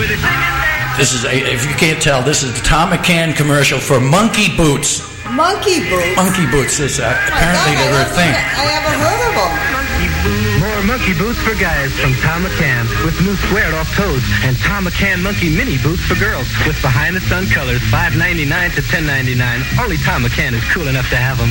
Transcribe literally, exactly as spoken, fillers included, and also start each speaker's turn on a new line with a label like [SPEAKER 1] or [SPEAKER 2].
[SPEAKER 1] This is, a, if you can't tell, this is the Tom McCann commercial for Monkey Boots.
[SPEAKER 2] Monkey Boots?
[SPEAKER 1] Monkey Boots. Is, uh, apparently
[SPEAKER 2] God,
[SPEAKER 1] they were a thing.
[SPEAKER 2] I haven't heard of them.
[SPEAKER 3] More Monkey Boots for guys from Tom McCann with new squared-off toes, and Tom McCann Monkey Mini Boots for girls with behind-the-sun colors, five ninety-nine to ten ninety-nine. Only Tom McCann is cool enough to have them.